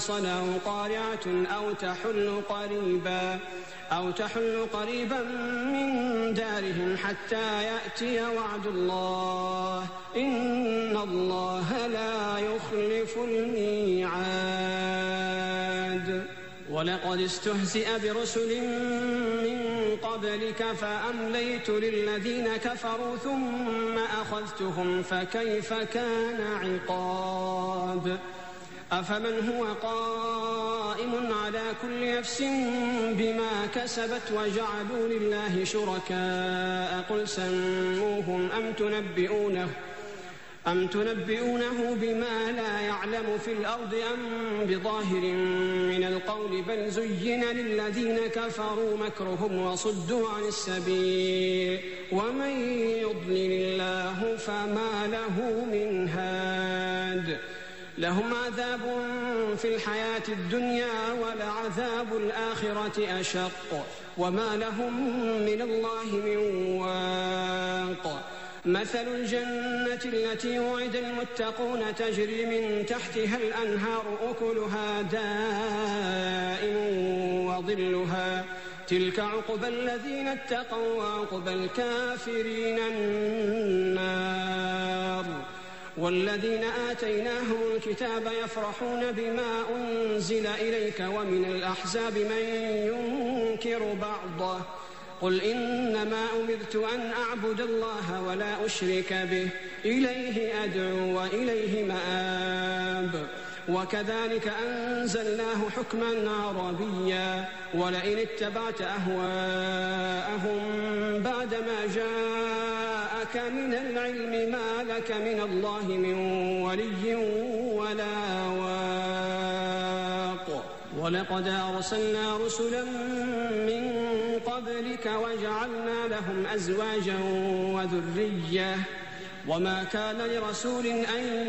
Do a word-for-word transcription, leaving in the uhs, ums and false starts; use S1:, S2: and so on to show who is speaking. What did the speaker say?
S1: صنعوا قارعة أو تحل قريبا أو تحل قريبا من دارهم حتى يأتي وعد الله إن الله لا يخلف الميعاد. ولقد استهزئ برسل من قبلك فأمليت للذين كفروا ثم أخذتهم فكيف كان عقاب. أفمن هو قائم على كل نفس بما كسبت وجعلوا لله شركاء قل سموهم أم تنبئونه أم تنبئونه بما لا يعلم في الأرض أم بظاهر من القول بل زين للذين كفروا مكرهم وصدوا عن السبيل ومن يضلل الله فما له من هاد. لهم عذاب في الحياة الدنيا ولعذاب الآخرة أشق وما لهم من الله من واق. مثل الجنة التي وعد المتقون تجري من تحتها الأنهار أكلها دائم وظلها تلك عقبى الذين اتقوا وعقبى الكافرين النار. والذين آتيناهم الكتاب يفرحون بما أنزل إليك ومن الأحزاب من ينكر بعضه قل إنما أمرت أن أعبد الله ولا أشرك به إليه أدعو وإليه مآب. وكذلك أنزلناه حكما عربيا ولئن اتبعت أهواءهم بعدما جاءك من العلم ما لك من الله من ولي ولا واق. ولقد أرسلنا رسلا من قبلك وجعلنا لهم أزواجا وذرية وما كان لرسول أن